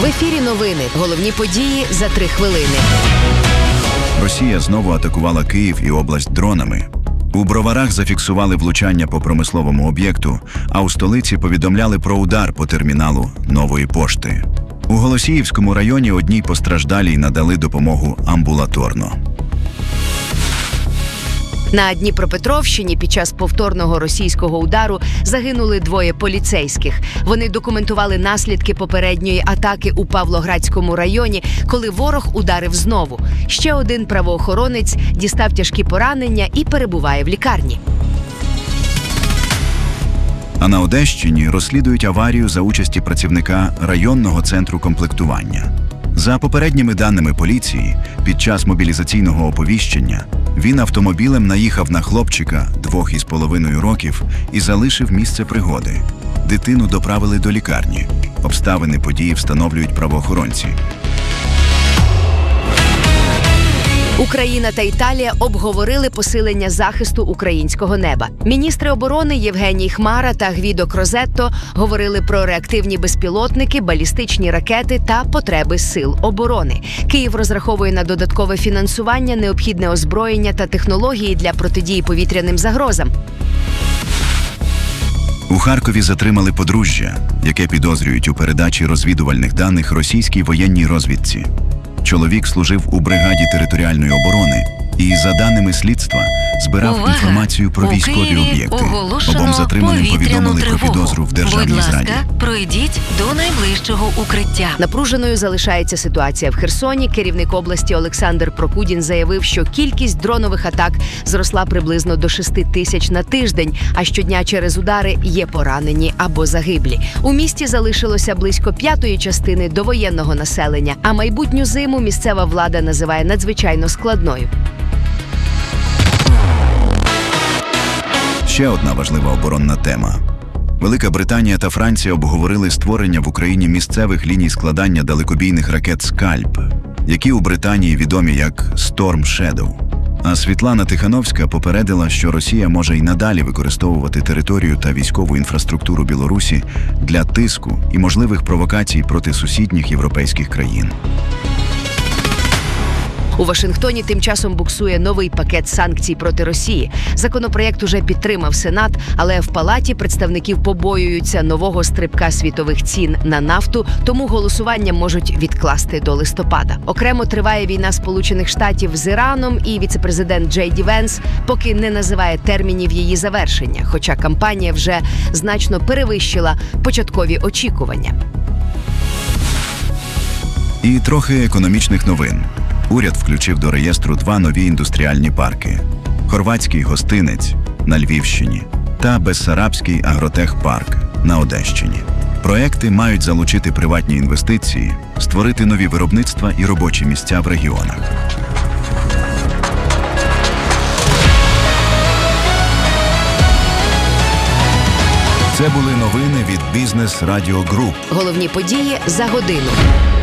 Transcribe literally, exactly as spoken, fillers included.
В ефірі новини. Головні події за три хвилини. Росія знову атакувала Київ і область дронами. У Броварах зафіксували влучання по промисловому об'єкту, а у столиці повідомляли про удар по терміналу Нової пошти. У Голосіївському районі одній постраждалій надали допомогу амбулаторно. На Дніпропетровщині під час повторного російського удару загинули двоє поліцейських. Вони документували наслідки попередньої атаки у Павлоградському районі, коли ворог ударив знову. Ще один правоохоронець дістав тяжкі поранення і перебуває в лікарні. А на Одещині розслідують аварію за участі працівника районного центру комплектування. За попередніми даними поліції, під час мобілізаційного оповіщення він автомобілем наїхав на хлопчика двох із половиною років і залишив місце пригоди. Дитину доправили до лікарні. Обставини події встановлюють правоохоронці. Україна та Італія обговорили посилення захисту українського неба. Міністри оборони Євгеній Хмара та Гвідо Крозетто говорили про реактивні безпілотники, балістичні ракети та потреби сил оборони. Київ розраховує на додаткове фінансування, необхідне озброєння та технології для протидії повітряним загрозам. У Харкові затримали подружжя, яке підозрюють у передачі розвідувальних даних російській воєнній розвідці. Чоловік служив у бригаді територіальної оборони і, за даними слідства, збирав Увага! інформацію про військові об'єкти. Обом затриманим повідомили про підозру в державній зраді. Будь ласка, пройдіть до найближчого укриття. Напруженою залишається ситуація в Херсоні. Керівник області Олександр Прокудін заявив, що кількість дронових атак зросла приблизно до шести тисяч на тиждень, а щодня через удари є поранені або загиблі. У місті залишилося близько п'ятої частини довоєнного населення, а майбутню зиму місцева влада називає надзвичайно складною. Ще одна важлива оборонна тема. Велика Британія та Франція обговорили створення в Україні місцевих ліній складання далекобійних ракет «Скальп», які у Британії відомі як «Storm Shadow». А Світлана Тихановська попередила, що Росія може й надалі використовувати територію та військову інфраструктуру Білорусі для тиску і можливих провокацій проти сусідніх європейських країн. У Вашингтоні тим часом буксує новий пакет санкцій проти Росії. Законопроєкт уже підтримав Сенат, але в Палаті представників побоюються нового стрибка світових цін на нафту, тому голосування можуть відкласти до листопада. Окремо триває війна Сполучених Штатів з Іраном, і віцепрезидент Джей Ді Венс поки не називає термінів її завершення, хоча кампанія вже значно перевищила початкові очікування. І трохи економічних новин. Уряд включив до реєстру два нові індустріальні парки – Хорватський гостинець на Львівщині та Бессарабський агротехпарк на Одещині. Проекти мають залучити приватні інвестиції, створити нові виробництва і робочі місця в регіонах. Це були новини від Бізнес Радіо Груп. Головні події за годину.